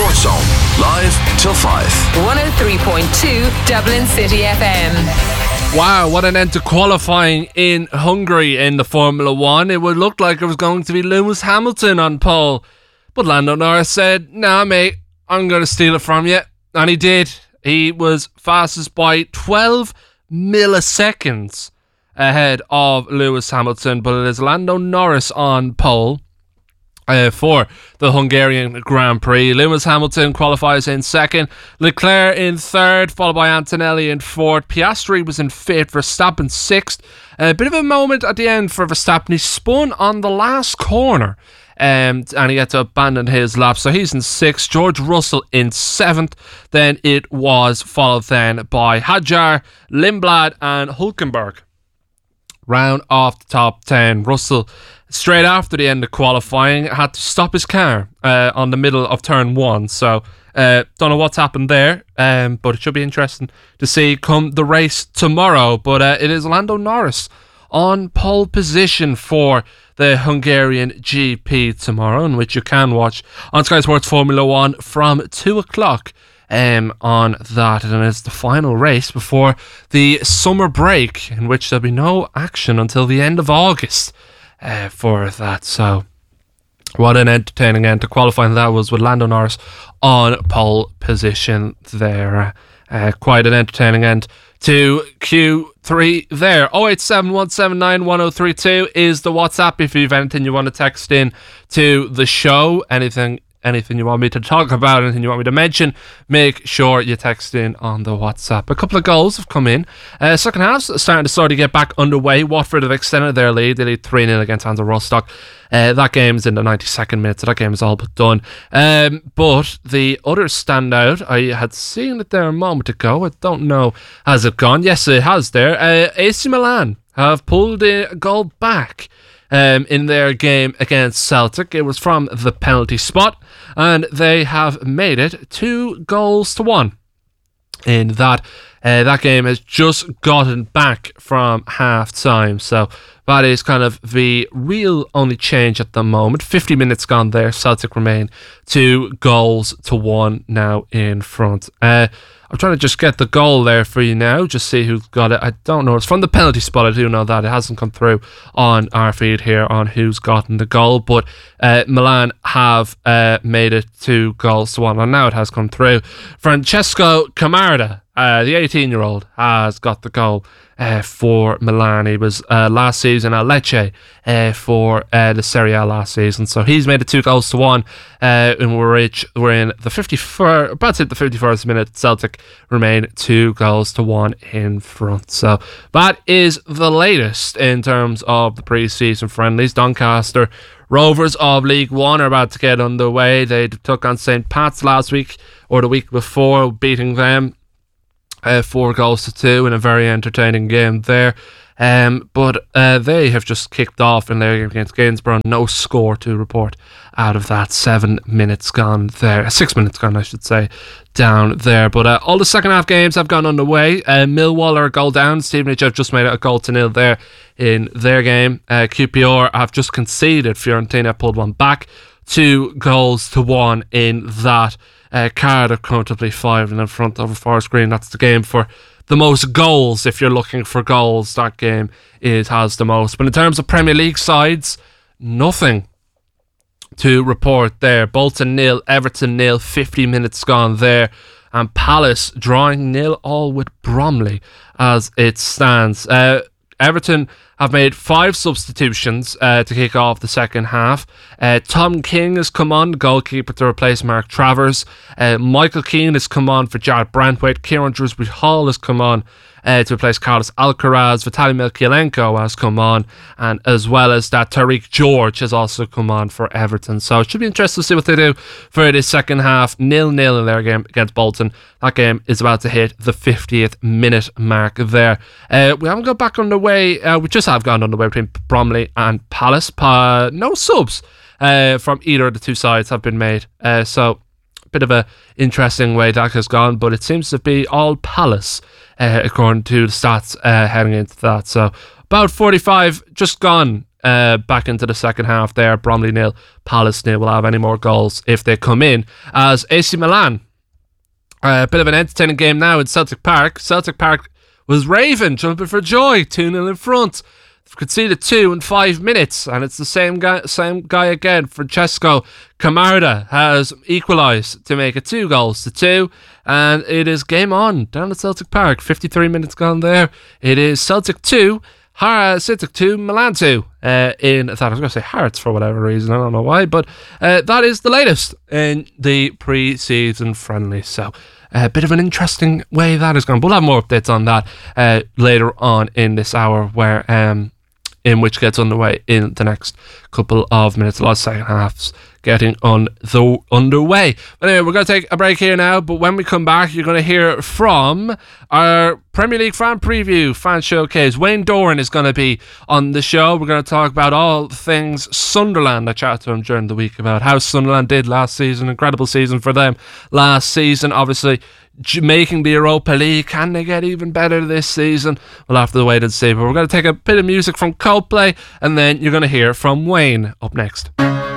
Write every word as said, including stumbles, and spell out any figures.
Sports Zone, live till five. one oh three point two Dublin City F M. Wow, what an end to qualifying in Hungary in the Formula One. It would look like it was going to be Lewis Hamilton on pole. But Lando Norris said, nah mate, I'm going to steal it from you. And he did. He was fastest by twelve milliseconds ahead of Lewis Hamilton. But it is Lando Norris on pole Uh, for the Hungarian Grand Prix. Lewis Hamilton qualifies in second, Leclerc in third, followed by Antonelli in fourth. Piastri was in fifth, Verstappen sixth. A bit of a moment at the end for Verstappen. He spun on the last corner um, and he had to abandon his lap, so he's in sixth. George Russell in seventh. Then it was followed then by Hadjar, Lindblad and Hülkenberg. Round off the top ten. Russell, straight after the end of qualifying, had to stop his car uh, on the middle of turn one. So, uh, don't know what's happened there, um, but it should be interesting to see come the race tomorrow. But uh, it is Lando Norris on pole position for the Hungarian G P tomorrow, in which you can watch on Sky Sports Formula One from two o'clock. Um, on that, and it's the final race before the summer break, in which there'll be no action until the end of August uh, for that. So what an entertaining end to qualifying that was, with Lando Norris on pole position there. Uh, quite an entertaining end to Q three there. oh eight seven, one seven nine, one oh three two is the WhatsApp if you've anything you want to text in to the show. Anything Anything you want me to talk about, anything you want me to mention, make sure you text in on the WhatsApp. A couple of goals have come in. Uh, second half's starting to sort of get back underway. Watford have extended their lead. They lead three nil against Hansa Rostock. Uh, that game's in the ninety-second minute, so that game is all but done. Um, but the other standout, I had seen it there a moment ago. I don't know, has it gone? Yes, it has there. Uh, A C Milan have pulled a goal back Um, in their game against Celtic. It was from the penalty spot, and they have made it two goals to one in that. Uh, that game has just gotten back from half time, so that is kind of the real only change at the moment. fifty minutes gone there. Celtic remain two goals to one now in front. Uh, I'm trying to just get the goal there for you now, just see who's got it. I don't know. It's from the penalty spot. I do know that. It hasn't come through on our feed here on who's gotten the goal, but uh, Milan have uh, made it two goals to one, and now it has come through. Francesco Camarda, uh, the eighteen-year-old, has got the goal uh, for Milan. He was uh, last season at Lecce uh, for uh, the Serie A last season, so he's made it two goals to one. Uh, and we're, we're in the fifty-first, about to hit the fifty-first minute. Celtic remain two goals to one in front. So that is the latest in terms of the pre-season friendlies. Doncaster Rovers of League One are about to get underway. They took on Saint Pat's last week, or the week before, beating them uh, four goals to two in a very entertaining game there. Um, but uh, they have just kicked off in their game against Gainsborough. No score to report out of that. Seven minutes gone there. Six minutes gone, I should say, down there. But uh, all the second half games have gone underway. Uh, Millwall are a goal down. Stevenage have just made it a goal to nil there in their game. Uh, Q P R have just conceded. Fiorentina pulled one back. Two goals to one in that. Uh, Cardiff comfortably five in front over Forest Green. That's the game for the most goals. If you're looking for goals, that game it has the most. But in terms of Premier League sides, nothing to report there. Bolton nil, Everton nil, fifty minutes gone there, and Palace drawing nil all with Bromley as it stands. Uh, Everton have made five substitutions uh, to kick off the second half. Uh, Tom King has come on, goalkeeper, to replace Mark Travers. Uh, Michael Keane has come on for Jared Brantwaite. Kieran Drewsbury Hall has come on uh, to replace Carlos Alcaraz. Vitaly Milkielenko has come on, and as well as that, Tariq George has also come on for Everton. So it should be interesting to see what they do for this second half. nil-nil in their game against Bolton. That game is about to hit the fiftieth minute mark there. Uh, we haven't got back underway. Uh, we just have gone underway between Bromley and Palace. Pa- no subs uh, from either of the two sides have been made. Uh, so a bit of a interesting way that has gone, but it seems to be all Palace uh, according to the stats uh, heading into that. So about forty-five just gone uh, back into the second half there. Bromley nil, Palace nil. Will have any more goals if they come in. As A C Milan, a uh, bit of an entertaining game now in Celtic Park. Celtic Park was raving, jumping for joy, two nil in front. They've conceded two in five minutes, and it's the same guy, same guy again. Francesco Camarda has equalised to make it two goals to two, and it is game on down at Celtic Park. fifty-three minutes gone there. It is Celtic two, Har- Celtic two, Milan two. Uh, in I thought I was going to say Hearts for whatever reason, I don't know why, but uh, that is the latest in the pre-season friendly. So a uh, bit of an interesting way that is going. We'll have more updates on that uh, later on in this hour, where um. in which gets underway in the next couple of minutes. A lot of second halves getting on the underway. But anyway, we're going to take a break here now, but when we come back, you're going to hear from our Premier League fan preview, fan showcase. Wayne Doran is going to be on the show. We're going to talk about all things Sunderland. I chatted to him during the week about how Sunderland did last season. Incredible season for them last season. Obviously, making the Europa League. Can they get even better this season? We'll have to wait and see. But we're going to take a bit of music from Coldplay, and then you're going to hear from Wayne up next.